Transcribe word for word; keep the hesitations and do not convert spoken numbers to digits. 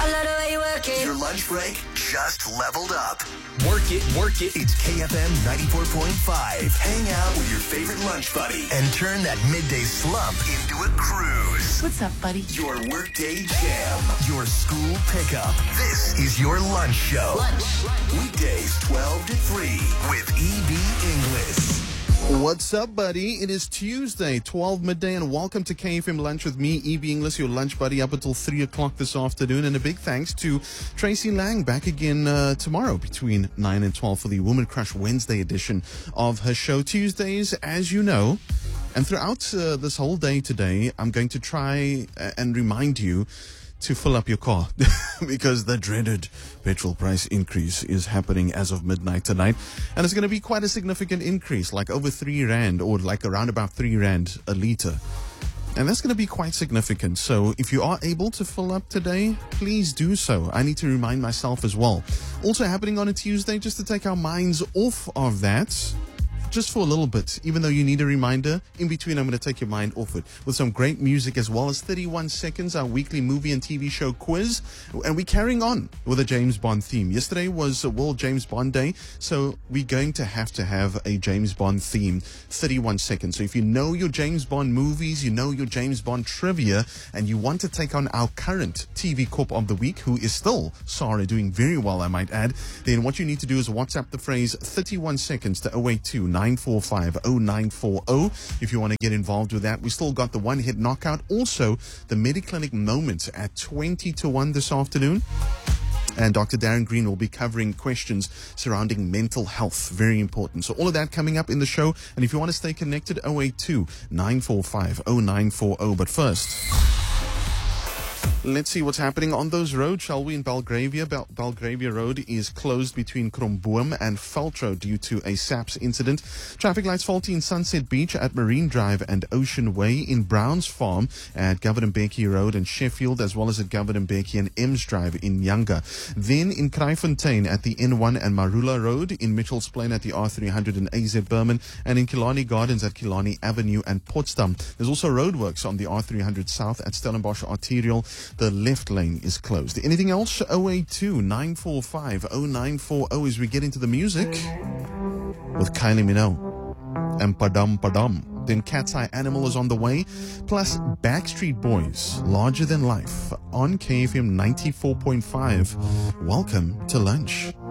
I love the way you work it. Your lunch break just leveled up. Work it, work it. It's K F M ninety-four point five. Hang out with your favorite lunch buddy and turn that midday slump into a cruise. What's up, buddy? Your workday jam. Your school pickup. This is your lunch show. Lunch. Weekdays twelve to three with E B English. What's up, buddy? It is Tuesday, twelve midday, and welcome to K F M Lunch with me, E B English, your lunch buddy, up until three o'clock this afternoon. And a big thanks to Tracy Lang, back again uh, tomorrow between nine and twelve for the Woman Crush Wednesday edition of her show. Tuesdays, as you know, and throughout uh, this whole day today, I'm going to try and remind you to fill up your car because the dreaded petrol price increase is happening as of midnight tonight. And it's going to be quite a significant increase, like over three rand or like around about three rand a litre. And that's going to be quite significant. So if you are able to fill up today, please do so. I need to remind myself as well. Also happening on a Tuesday, just to take our minds off of that, just for a little bit, even though you need a reminder, in between I'm going to take your mind off it with some great music as well as thirty-one seconds, our weekly movie and T V show quiz. And we're carrying on with a James Bond theme. Yesterday was World James Bond Day, so we're going to have to have a James Bond theme, thirty-one seconds. So if you know your James Bond movies, you know your James Bond trivia, and you want to take on our current T V Corp of the Week, who is still, Sarah, doing very well, I might add, then what you need to do is WhatsApp the phrase thirty-one seconds to oh eight two nine four five oh nine four oh if you want to get involved with that. We still got the one hit knockout, also the Mediclinic moment at twenty to one this afternoon. And Doctor Darren Green will be covering questions surrounding mental health. Very important. So all of that coming up in the show. And if you want to stay connected, oh eight two nine four five oh nine four oh. But first, let's see what's happening on those roads, shall we? In Belgravia, Bel- Belgravia Road is closed between Kromboom and Veltro due to a S A P S incident. Traffic lights faulty in Sunset Beach at Marine Drive and Ocean Way, in Browns Farm at Governor Mbeki Road and Sheffield, as well as at Governor Mbeki and Ems Drive in Nyanga. Then in Kraaifontein at the N one and Marula Road, in Mitchells Plain at the R three hundred and A Z Berman, and in Killarney Gardens at Killarney Avenue and Potsdam. There's also roadworks on the R three hundred South at Stellenbosch Arterial. The left lane is closed. Anything else? oh eight two nine four five oh nine four oh as we get into the music with Kylie Minogue and Padam Padam. Then Cat's Eye Animal is on the way, plus Backstreet Boys, Larger Than Life on K F M ninety-four point five. Welcome to lunch.